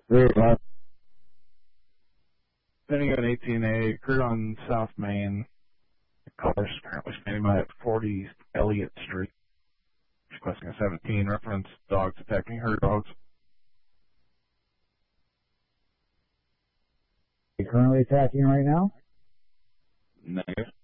Then you got 18A, occurred on South Main. The car's apparently standing by at 40 Elliott Street. Requesting a 17, reference dogs attacking her dogs. Are you currently attacking right now? Negative.